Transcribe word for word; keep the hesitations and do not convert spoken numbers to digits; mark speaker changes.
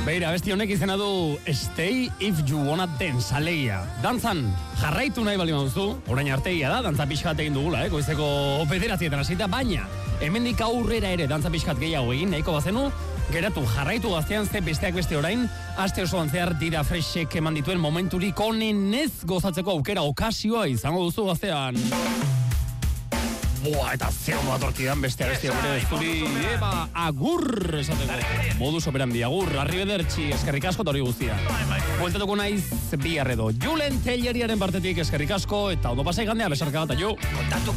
Speaker 1: Beira, besti honek izena du Stay If You Wanna Dance, alegia. Dantzan jarraitu nahi bali maduzu, orain arteia da, dantza pixkat egin dugula, eh? Goizeko bederatzietan hasita, baina hemendik aurrera ere dantza pixkat gehiago egin, nahiko bazenu, geratu jarraitu gaztean ze besteak beste orain, aste osoan zehar Dira Freshek eman dituen momenturik onenez gozatzeko aukera okasioa izango duzu gaztean. Boa, eta zeo datorkidan beste abestia gure zuri, eba, agur esateko. Modus operandi, agur, arrivederci, eskerrik asko eta hori guztia. Bueltatuko naiz bi arredo. Julen Telleriaren partetik eskerrik asko, eta ondo pasai gandea besarka bat, jo.